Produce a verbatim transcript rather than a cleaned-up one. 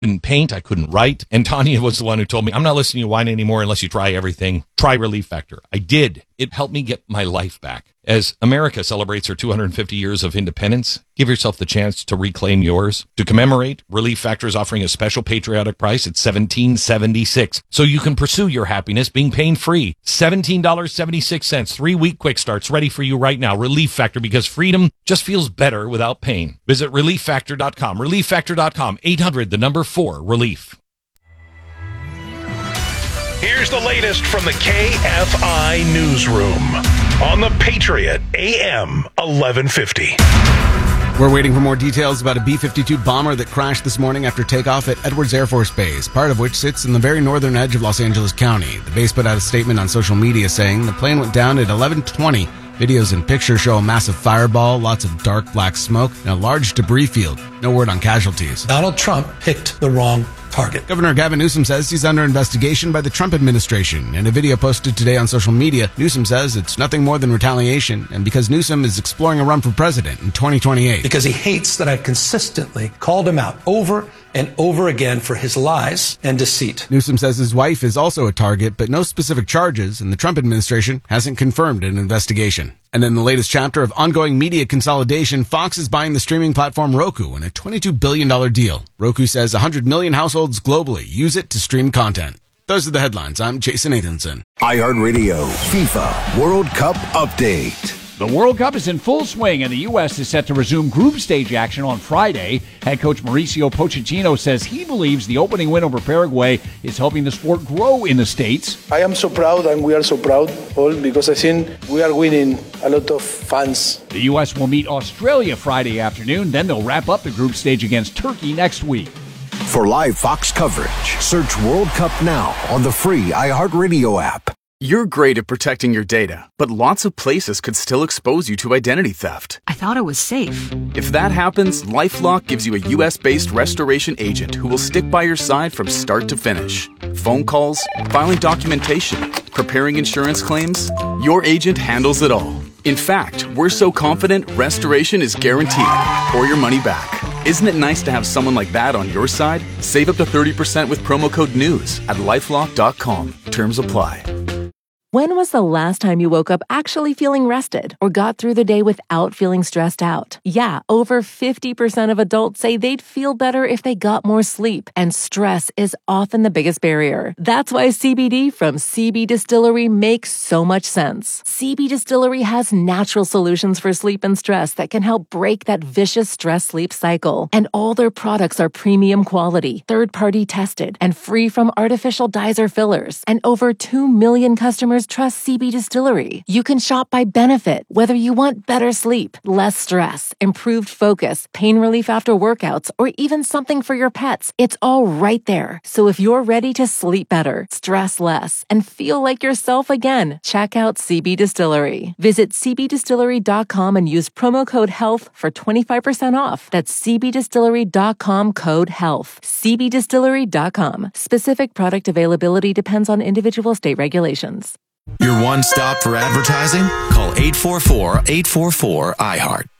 couldn't paint, I couldn't write. And Tanya was the one who told me, I'm not listening to wine anymore unless you try everything. Try Relief Factor. I did. It helped me get my life back. As America celebrates her two hundred fifty years of independence, give yourself the chance to reclaim yours. To commemorate, Relief Factor is offering a special patriotic price at seventeen dollars and seventy-six cents, so you can pursue your happiness being pain-free. seventeen dollars and seventy-six cents, three-week quick starts ready for you right now. Relief Factor, because freedom just feels better without pain. Visit relief factor dot com. relief factor dot com. eight hundred, the number four, relief. Here's the latest from the K F I Newsroom on the Patriot A M eleven fifty. We're waiting for more details about a B fifty-two bomber that crashed this morning after takeoff at Edwards Air Force Base, part of which sits in the very northern edge of Los Angeles County. The base put out a statement on social media saying the plane went down at eleven twenty. Videos and pictures show a massive fireball, lots of dark black smoke, and a large debris field. No word on casualties. Donald Trump picked the wrong target. Governor Gavin Newsom says he's under investigation by the Trump administration. In a video posted today on social media, Newsom says it's nothing more than retaliation, and because Newsom is exploring a run for president in twenty twenty-eight. Because he hates that I've consistently called him out over and over again for his lies and deceit. Newsom says his wife is also a target, but no specific charges, and the Trump administration hasn't confirmed an investigation. And in the latest chapter of ongoing media consolidation, Fox is buying the streaming platform Roku in a twenty-two billion dollars deal. Roku says one hundred million households globally use it to stream content. Those are the headlines. I'm Jason Nathanson. iHeartRadio FIFA World Cup Update. The World Cup is in full swing, and the U S is set to resume group stage action on Friday. Head coach Mauricio Pochettino says he believes the opening win over Paraguay is helping the sport grow in the States. I am so proud, and we are so proud, all because I think we are winning a lot of fans. The U S will meet Australia Friday afternoon, then they'll wrap up the group stage against Turkey next week. For live Fox coverage, search World Cup now on the free iHeartRadio app. You're great at protecting your data, but lots of places could still expose you to identity theft. I thought it was safe. If that happens, LifeLock gives you a U S-based restoration agent who will stick by your side from start to finish. Phone calls, filing documentation, preparing insurance claims, your agent handles it all. In fact, we're so confident restoration is guaranteed or your money back. Isn't it nice to have someone like that on your side? Save up to thirty percent with promo code NEWS at lifelock dot com. Terms apply. When was the last time you woke up actually feeling rested or got through the day without feeling stressed out? Yeah, over fifty percent of adults say they'd feel better if they got more sleep, and stress is often the biggest barrier. That's why C B D from C B Distillery makes so much sense. C B Distillery has natural solutions for sleep and stress that can help break that vicious stress-sleep cycle. And all their products are premium quality, third-party tested, and free from artificial dyes or fillers. And over two million customers trust C B Distillery. You can shop by benefit, whether you want better sleep, less stress, improved focus, pain relief after workouts, or even something for your pets. It's all right there. So if you're ready to sleep better, stress less, and feel like yourself again, check out C B Distillery. Visit c b distillery dot com and use promo code HEALTH for twenty-five percent off. That's c b distillery dot com code HEALTH. c b distillery dot com. Specific product availability depends on individual state regulations. Your one stop for advertising? Call eight four four, eight four four, I heart.